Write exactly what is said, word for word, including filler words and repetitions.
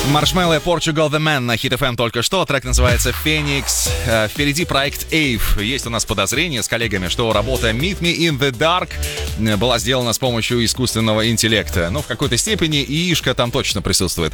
Marshmello, Portugal The Man на Hit эф эм только что. Трек называется Phoenix. Э, впереди проект Ave. Есть у нас подозрение с коллегами, что работа Meet Me in the Dark была сделана с помощью искусственного интеллекта. Но в какой-то степени ИИшка там точно присутствует.